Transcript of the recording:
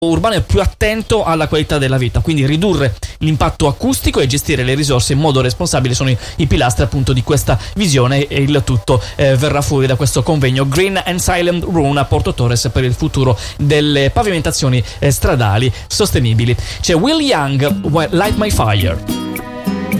urbano è più attento alla qualità della vita, quindi ridurre l'impatto acustico e gestire le risorse in modo responsabile sono i pilastri appunto di questa visione, e il tutto verrà fuori da questo convegno Green and Silent Room a Porto Torres per il futuro delle pavimentazioni stradali sostenibili. C'è Will Young, Light My Fire.